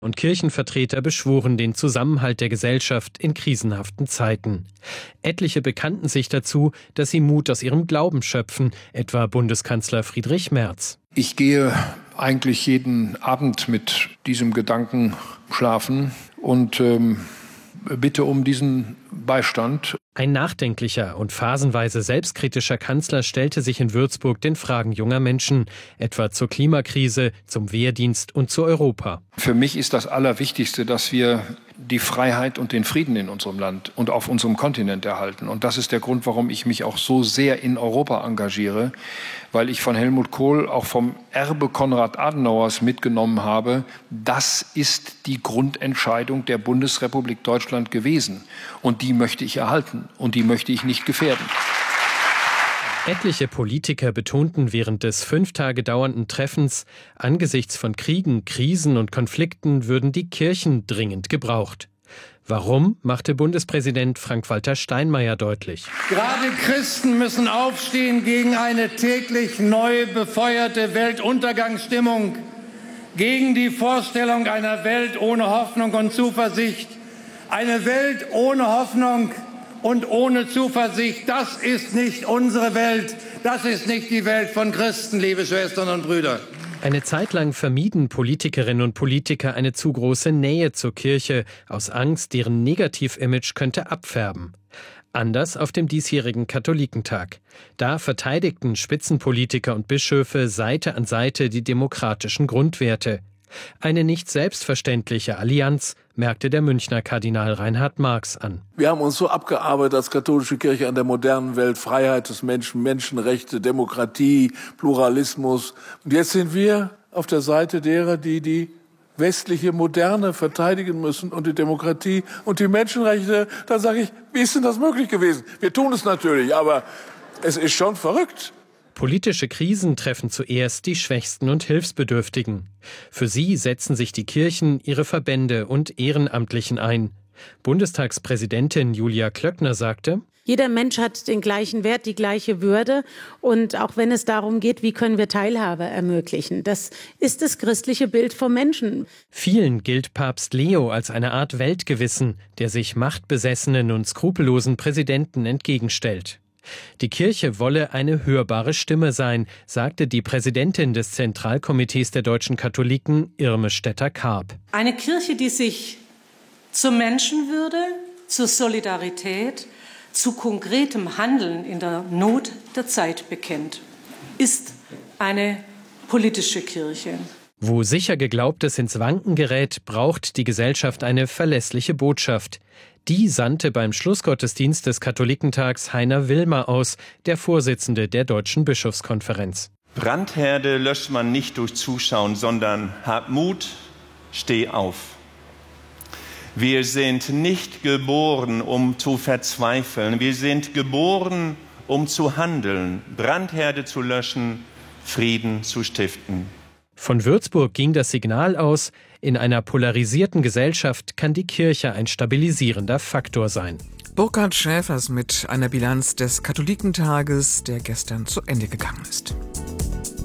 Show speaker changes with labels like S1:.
S1: und Kirchenvertreter beschworen den Zusammenhalt der Gesellschaft in krisenhaften Zeiten. Etliche bekannten sich dazu, dass sie Mut aus ihrem Glauben schöpfen, etwa Bundeskanzler Friedrich Merz.
S2: Ich gehe eigentlich jeden Abend mit diesem Gedanken schlafen und bitte um diesen Beistand.
S1: Ein nachdenklicher und phasenweise selbstkritischer Kanzler stellte sich in Würzburg den Fragen junger Menschen, etwa zur Klimakrise, zum Wehrdienst und zu Europa.
S2: Für mich ist das Allerwichtigste, dass wir die Freiheit und den Frieden in unserem Land und auf unserem Kontinent erhalten. Und das ist der Grund, warum ich mich auch so sehr in Europa engagiere, weil ich von Helmut Kohl, auch vom Erbe Konrad Adenauers mitgenommen habe, das ist die Grundentscheidung der Bundesrepublik Deutschland gewesen. Und die möchte ich erhalten und die möchte ich nicht gefährden.
S1: Etliche Politiker betonten während des 5 Tage dauernden Treffens, angesichts von Kriegen, Krisen und Konflikten würden die Kirchen dringend gebraucht. Warum, machte Bundespräsident Frank-Walter Steinmeier deutlich.
S3: Gerade Christen müssen aufstehen gegen eine täglich neu befeuerte Weltuntergangsstimmung, gegen die Vorstellung einer Welt ohne Hoffnung und Zuversicht. Eine Welt ohne Hoffnung und ohne Zuversicht, das ist nicht unsere Welt, das ist nicht die Welt von Christen, liebe Schwestern und Brüder.
S1: Eine Zeit lang vermieden Politikerinnen und Politiker eine zu große Nähe zur Kirche, aus Angst, deren Negativimage könnte abfärben. Anders auf dem diesjährigen Katholikentag. Da verteidigten Spitzenpolitiker und Bischöfe Seite an Seite die demokratischen Grundwerte. Eine nicht selbstverständliche Allianz, merkte der Münchner Kardinal Reinhard Marx an.
S4: Wir haben uns so abgearbeitet als katholische Kirche an der modernen Welt, Freiheit des Menschen, Menschenrechte, Demokratie, Pluralismus. Und jetzt sind wir auf der Seite derer, die die westliche Moderne verteidigen müssen und die Demokratie und die Menschenrechte. Da sage ich, wie ist denn das möglich gewesen? Wir tun es natürlich, aber es ist schon verrückt.
S1: Politische Krisen treffen zuerst die Schwächsten und Hilfsbedürftigen. Für sie setzen sich die Kirchen, ihre Verbände und Ehrenamtlichen ein. Bundestagspräsidentin Julia Klöckner sagte:
S5: Jeder Mensch hat den gleichen Wert, die gleiche Würde. Und auch wenn es darum geht, wie können wir Teilhabe ermöglichen, das ist das christliche Bild vom Menschen.
S1: Vielen gilt Papst Leo als eine Art Weltgewissen, der sich machtbesessenen und skrupellosen Präsidenten entgegenstellt. Die Kirche wolle eine hörbare Stimme sein, sagte die Präsidentin des Zentralkomitees der deutschen Katholiken, Irme Stetter-Karp.
S6: Eine Kirche, die sich zur Menschenwürde, zur Solidarität, zu konkretem Handeln in der Not der Zeit bekennt, ist eine politische Kirche.
S1: Wo sicher Geglaubtes ins Wanken gerät, braucht die Gesellschaft eine verlässliche Botschaft. Die sandte beim Schlussgottesdienst des Katholikentags Heiner Wilmer aus, der Vorsitzende der Deutschen Bischofskonferenz.
S7: Brandherde löscht man nicht durch Zuschauen, sondern hab Mut, steh auf. Wir sind nicht geboren, um zu verzweifeln. Wir sind geboren, um zu handeln, Brandherde zu löschen, Frieden zu stiften.
S1: Von Würzburg ging das Signal aus, in einer polarisierten Gesellschaft kann die Kirche ein stabilisierender Faktor sein.
S8: Burkhard Schäfers mit einer Bilanz des Katholikentages, der gestern zu Ende gegangen ist.